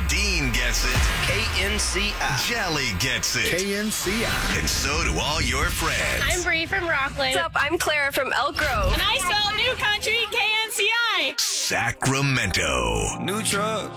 Dean gets it. KNCI. Jelly gets it. KNCI. And so do all your friends. I'm Bree from Rockland. What's up? I'm Clara from Elk Grove. And I spell New Country KNCI. Sacramento. New truck.